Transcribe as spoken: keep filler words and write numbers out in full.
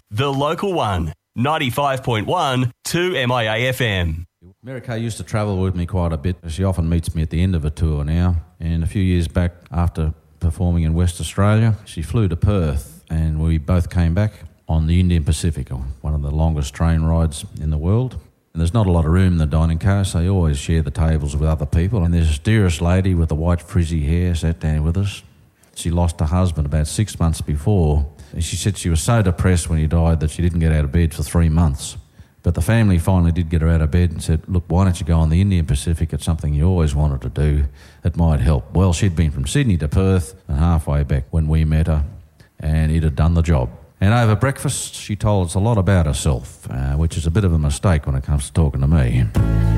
The Local One, ninety-five point one, two M I A F M. Mary Kay used to travel with me quite a bit. She often meets me at the end of a tour now. And a few years back, after performing in West Australia, she flew to Perth and we both came back on the Indian Pacific, one of the longest train rides in the world. And there's not a lot of room in the dining car, so you always share the tables with other people. And this dearest lady with the white frizzy hair sat down with us. She lost her husband about six months before. And she said she was so depressed when he died that she didn't get out of bed for three months. But the family finally did get her out of bed and said, look, why don't you go on the Indian Pacific? It's something you always wanted to do. It might help. Well, she'd been from Sydney to Perth and halfway back when we met her, and it had done the job. And over breakfast, she told us a lot about herself, uh, which is a bit of a mistake when it comes to talking to me.